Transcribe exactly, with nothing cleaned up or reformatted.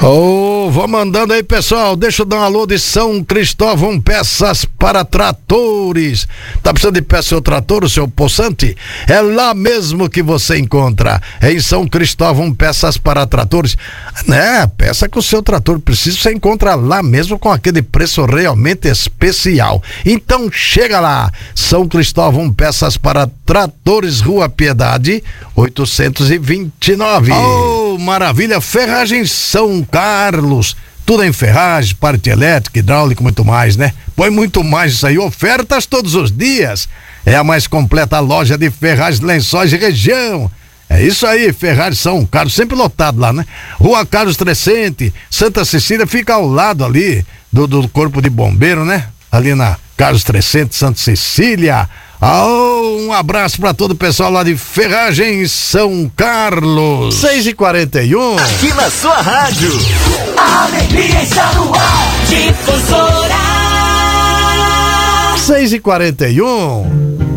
Ô, oh, vou mandando aí, pessoal. Deixa eu dar um alô de São Cristóvão Peças para Tratores. Tá precisando de peça seu trator, o seu poçante? É lá mesmo que você encontra. É em São Cristóvão Peças para Tratores. Né? Peça que o seu trator precisa, você encontra lá mesmo com aquele preço realmente especial. Então chega lá. São Cristóvão Peças para Tratores, Rua Piedade, oitocentos e vinte e nove. Oh, maravilha! Ferragem São Carlos, tudo em ferragem, parte elétrica, hidráulica, muito mais, né? Põe muito mais isso aí, ofertas todos os dias. É a mais completa loja de ferragens, lençóis de região. É isso aí, Ferragem São Carlos, sempre lotado lá, né? Rua Carlos Crescente, Santa Cecília, fica ao lado ali do, do Corpo de Bombeiro, né? Ali na Carlos Crescente, Santa Cecília. Oh, um abraço para todo o pessoal lá de Ferragem São Carlos. seis e quarenta e um. Aqui na sua rádio. A alegria está no ar. Difusora. seis e quarenta e um.